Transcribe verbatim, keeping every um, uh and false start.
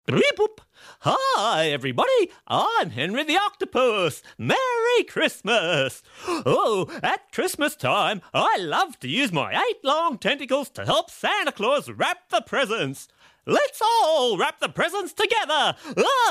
Beep boop. Hi, everybody. I'm Henry the Octopus. Merry Christmas. Oh, at Christmas time, I love to use my eight long tentacles to help Santa Claus wrap the presents. Let's all wrap the presents together. Ah!